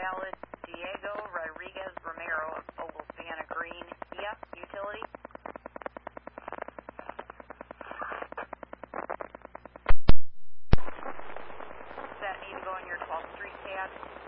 invalid. Diego Rodriguez Romero of Ogle Sienna Green, Kia Utility. Does that need to go in your 12th Street tab?